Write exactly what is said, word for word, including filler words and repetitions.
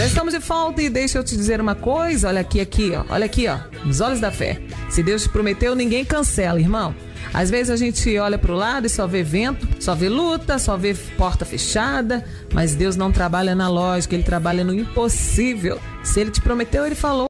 estamos de volta e deixa eu te dizer uma coisa. Olha aqui, aqui, ó. Olha aqui, ó. Nos olhos da fé. Se Deus te prometeu, ninguém cancela, irmão. Às vezes a gente olha pro lado e só vê vento, só vê luta, só vê porta fechada, mas Deus não trabalha na lógica, Ele trabalha no impossível. Se Ele te prometeu, Ele falou.